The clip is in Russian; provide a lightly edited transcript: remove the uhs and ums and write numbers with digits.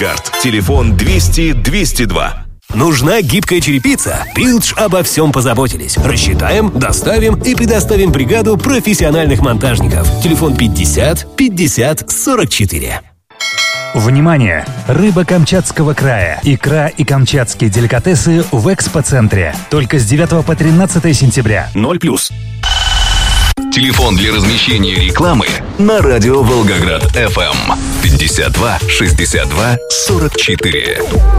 «Авангард». Телефон 200-202. Нужна гибкая черепица? Билдж обо всем позаботились. Рассчитаем, доставим и предоставим бригаду профессиональных монтажников. Телефон 50 50 44. Внимание! Рыба Камчатского края, икра и камчатские деликатесы в экспоцентре. Только с 9 по 13 сентября. 0+. Телефон для размещения рекламы на радио Волгоград FM 52 62 44.